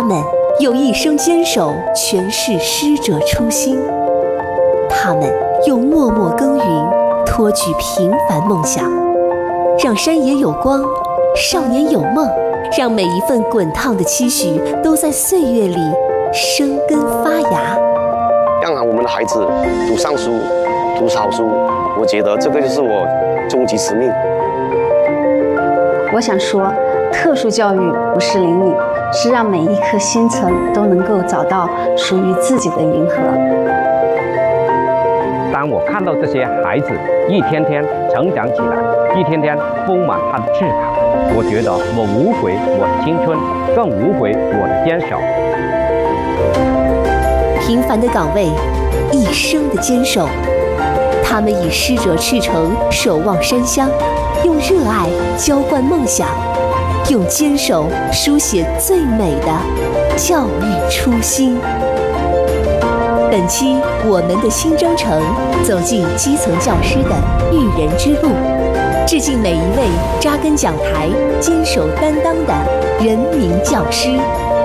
们用一生坚守诠释师者初心，他们用默默耕耘托举平凡梦想，让山野有光，少年有梦，让每一份滚烫的期许都在岁月里生根发芽。 让我们的孩子读上书，读好书，我觉得这个就是我终极使命。 我想说，特殊教育不是灵敏，是让每一颗心存都能够找到属于自己的银河。 当我看到这些孩子一天天成长起来，一天天丰满他的翅膀，我觉得我无悔我的青春，更无悔我的坚守。 平凡的岗位，一生的坚守，他们以师者赤诚守望山乡，用热爱浇灌梦想，用坚守书写最美的教育初心。本期我们的新征程，走进基层教师的育人之路，致敬每一位扎根讲台、坚守担当的人民教师。